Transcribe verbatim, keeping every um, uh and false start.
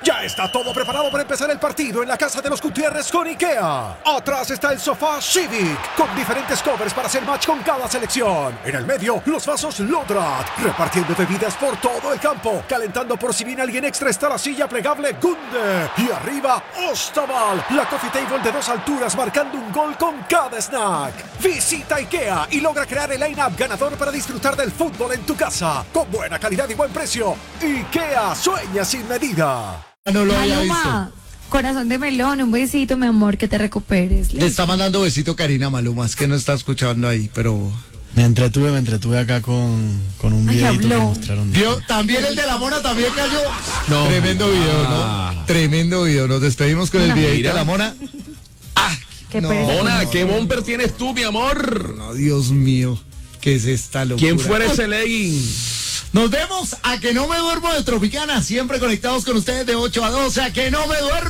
Ya está todo preparado para empezar el partido en la casa de los Gutiérrez con IKEA. Atrás está el sofá Civic, con diferentes covers para hacer match con cada selección. En el medio, los vasos Lodrat, repartiendo bebidas por todo el campo. Calentando por si viene alguien extra está la silla plegable Gunde. Y arriba, Ostaval, la coffee table de dos alturas marcando un gol con cada snack. Visita IKEA y logra crear el line-up ganador para disfrutar del fútbol en tu casa. Con buena calidad y buen precio. IKEA, sueña sin medida. No lo había Maluma, visto. corazón de melón, un besito, mi amor, que te recuperes. Le está mandando besito Karina Maluma, es que no está escuchando ahí, pero... Me entretuve, me entretuve acá con, con un Ay, videito que habló. mostraron. ¿Vio? También el de la mona también cayó. No. Tremendo video, ¿no? Tremendo video. Nos despedimos con el No. videito de la mona. Ah, Qué no. pereza. Mona, ¿qué bumper tienes tú, mi amor? No, Dios mío. ¿Qué es esta locura? ¿Quién fuera ese legging? Nos vemos a que no me duermo de Tropicana. Siempre conectados con ustedes de ocho a doce. A que no me duermo.